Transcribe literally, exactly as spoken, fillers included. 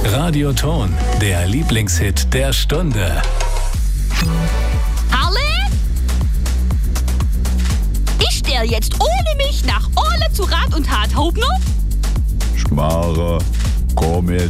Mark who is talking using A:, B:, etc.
A: Radioton, der Lieblingshit der Stunde.
B: Harle? Ich stell jetzt ohne mich nach Orle zu Rat und Tat. Hobner?
C: Schmarre, komm jetzt.